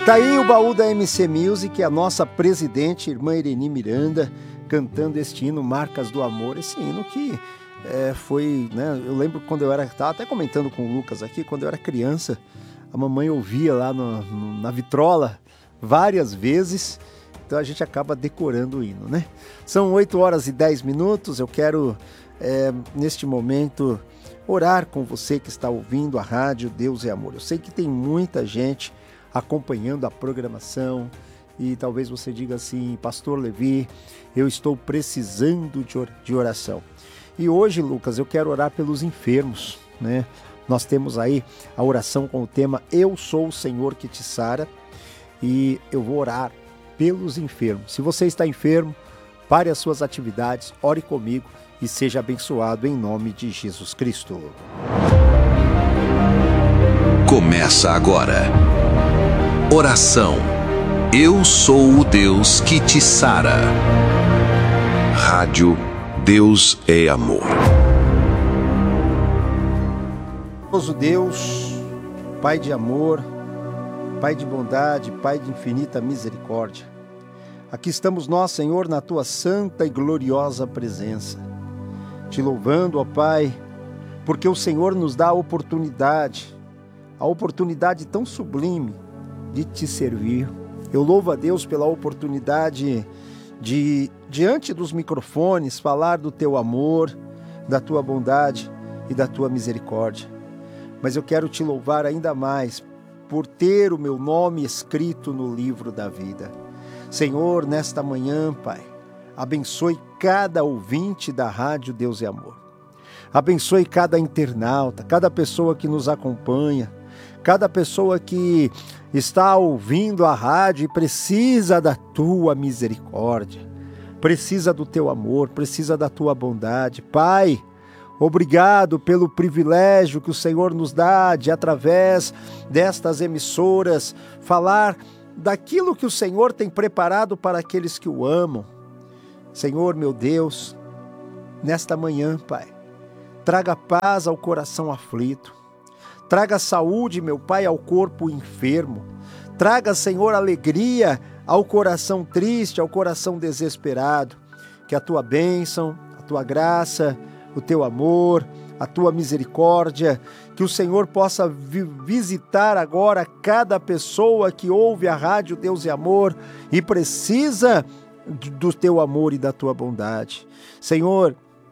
Tá aí o baú da MC Music, a nossa presidente, irmã Ireni Miranda, cantando este hino, Marcas do Amor. Esse hino que foi, né? Eu lembro quando eu estava até comentando com o Lucas aqui, quando eu era criança, a mamãe ouvia lá na vitrola várias vezes, então a gente acaba decorando o hino, né? São 8h10, eu quero, neste momento, orar com você que está ouvindo a rádio Deus é Amor. Eu sei que tem muita gente acompanhando a programação e talvez você diga assim, Pastor Levi, eu estou precisando de oração. E hoje, Lucas, eu quero orar pelos enfermos, né? Nós temos aí a oração com o tema Eu Sou o Senhor que te sara, e eu vou orar pelos enfermos. Se você está enfermo, pare as suas atividades, ore comigo e seja abençoado em nome de Jesus Cristo. Começa agora. Oração. Eu sou o Deus que te sara. Rádio Deus é Amor. Poderoso Deus, Pai de amor, Pai de bondade, Pai de infinita misericórdia. Aqui estamos nós, Senhor, na Tua santa e gloriosa presença. Te louvando, ó Pai, porque o Senhor nos dá a oportunidade tão sublime de Te servir. Eu louvo a Deus pela oportunidade de, diante dos microfones, falar do Teu amor, da Tua bondade e da Tua misericórdia. Mas eu quero Te louvar ainda mais por ter o meu nome escrito no livro da vida. Senhor, nesta manhã, Pai, abençoe cada ouvinte da rádio Deus é Amor. Abençoe cada internauta, cada pessoa que nos acompanha, cada pessoa que está ouvindo a rádio e precisa da Tua misericórdia, precisa do Teu amor, precisa da Tua bondade. Pai, obrigado pelo privilégio que o Senhor nos dá de, através destas emissoras, falar daquilo que o Senhor tem preparado para aqueles que o amam. Senhor, meu Deus, nesta manhã, Pai, traga paz ao coração aflito. Traga saúde, meu Pai, ao corpo enfermo. Traga, Senhor, alegria ao coração triste, ao coração desesperado. Que a Tua bênção, a Tua graça, o Teu amor, a Tua misericórdia, que o Senhor possa visitar agora cada pessoa que ouve a rádio Deus é Amor e precisa do Teu amor e da Tua bondade. Senhor,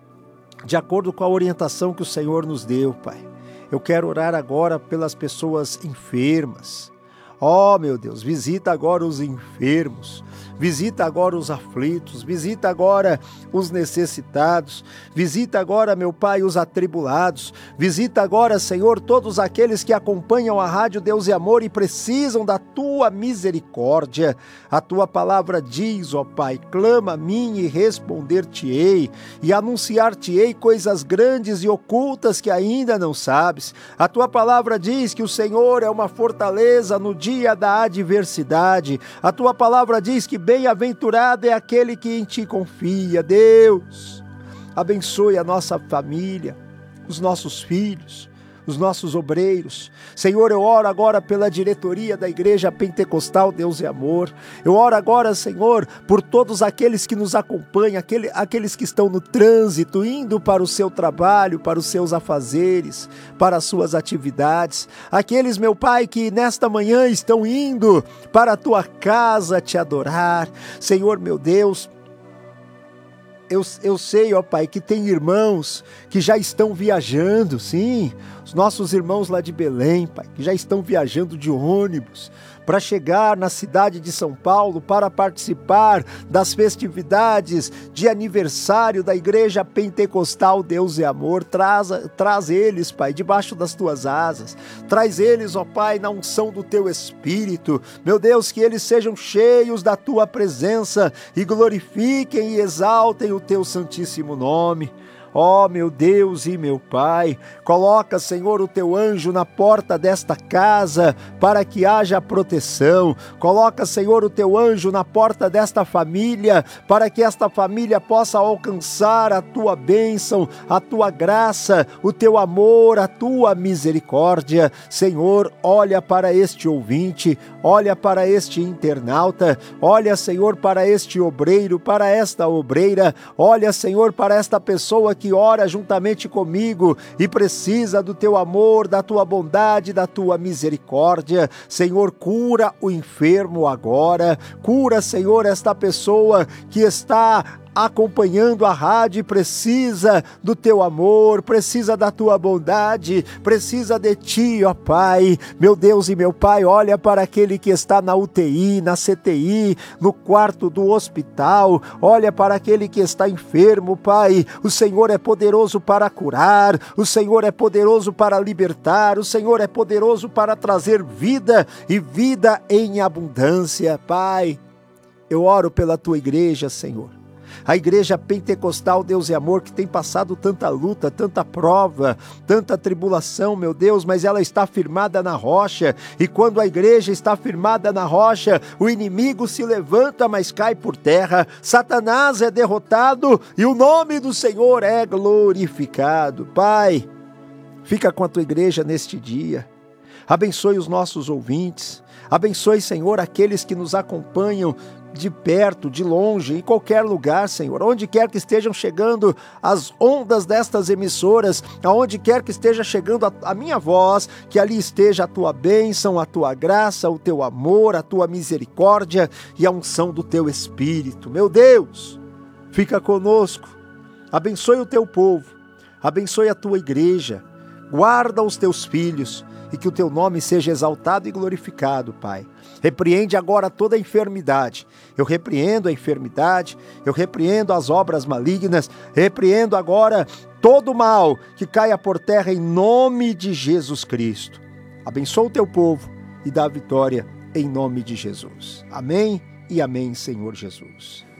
de acordo com a orientação que o Senhor nos deu, Pai, eu quero orar agora pelas pessoas enfermas. Ó, meu Deus, visita agora os enfermos, visita agora os aflitos, visita agora os necessitados, visita agora, meu Pai, os atribulados, visita agora, Senhor, todos aqueles que acompanham a rádio Deus e Amor e precisam da Tua misericórdia. A Tua palavra diz, ó Pai, clama a mim e responder-te-ei, e anunciar-te-ei coisas grandes e ocultas que ainda não sabes. A Tua palavra diz que o Senhor é uma fortaleza no dia da adversidade. A Tua palavra diz que bem-aventurado é aquele que em Ti confia. Deus, abençoe a nossa família, os nossos filhos, os nossos obreiros. Senhor, eu oro agora pela diretoria da Igreja Pentecostal Deus é Amor. Eu oro agora, Senhor, por todos aqueles que nos acompanham, aqueles que estão no trânsito, indo para o seu trabalho, para os seus afazeres, para as suas atividades. Aqueles, meu Pai, que nesta manhã estão indo para a Tua casa te adorar. Senhor, meu Deus, eu sei, ó Pai, que tem irmãos que já estão viajando, sim, os nossos irmãos lá de Belém, Pai, que já estão viajando de ônibus para chegar na cidade de São Paulo para participar das festividades de aniversário da Igreja Pentecostal Deus é Amor. Traz eles, Pai, debaixo das Tuas asas. Traz eles, ó Pai, na unção do Teu Espírito. Meu Deus, que eles sejam cheios da Tua presença e glorifiquem e exaltem o Teu santíssimo nome. Ó meu Deus e meu Pai, coloca, Senhor, o teu anjo na porta desta casa para que haja proteção. Coloca, Senhor, o teu anjo na porta desta família para que esta família possa alcançar a tua bênção, a tua graça, o teu amor, a tua misericórdia. Senhor, olha para este ouvinte, olha para este internauta, olha, Senhor, para este obreiro, para esta obreira, olha, Senhor, para esta pessoa que ora juntamente comigo e precisa do teu amor, da tua bondade, da tua misericórdia. Senhor, cura o enfermo agora, cura, Senhor, esta pessoa que está acompanhando a rádio e precisa do teu amor, precisa da tua bondade, precisa de ti, ó Pai. Meu Deus e meu Pai, olha para aquele que está na UTI, na CTI, no quarto do hospital, olha para aquele que está enfermo, Pai. O Senhor é poderoso para curar, o Senhor é poderoso para libertar, o Senhor é poderoso para trazer vida e vida em abundância, Pai. Eu oro pela tua igreja, Senhor. A igreja pentecostal, Deus e amor, que tem passado tanta luta, tanta prova, tanta tribulação, meu Deus, mas ela está firmada na rocha, e quando a igreja está firmada na rocha, o inimigo se levanta, mas cai por terra, Satanás é derrotado e o nome do Senhor é glorificado. Pai, fica com a tua igreja neste dia, abençoe os nossos ouvintes, abençoe, Senhor, aqueles que nos acompanham de perto, de longe, em qualquer lugar, Senhor, onde quer que estejam chegando as ondas destas emissoras, aonde quer que esteja chegando a minha voz, que ali esteja a tua bênção, a tua graça, o teu amor, a tua misericórdia e a unção do teu Espírito. Meu Deus, fica conosco, abençoe o teu povo, abençoe a tua igreja, guarda os teus filhos e que o teu nome seja exaltado e glorificado, Pai. Repreende agora toda a enfermidade. Eu repreendo a enfermidade, eu repreendo as obras malignas, repreendo agora todo o mal que caia por terra em nome de Jesus Cristo. Abençoa o teu povo e dá vitória em nome de Jesus. Amém e amém, Senhor Jesus.